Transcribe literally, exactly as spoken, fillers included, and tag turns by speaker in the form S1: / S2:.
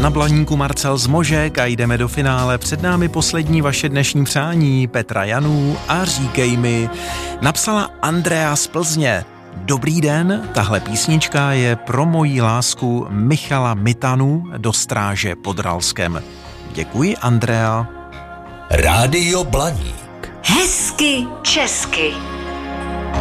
S1: Na Blaníku Marcel Zmožek a jdeme do finále. Před námi poslední vaše dnešní přání, Petra Janů a Říkej mi. Napsala Andrea z Plzně. Dobrý den, tahle písnička je pro moji lásku Michala Mitanu do Stráže pod Ralskem. Děkuji, Andrea.
S2: Rádio Blaník.
S3: Hezky česky.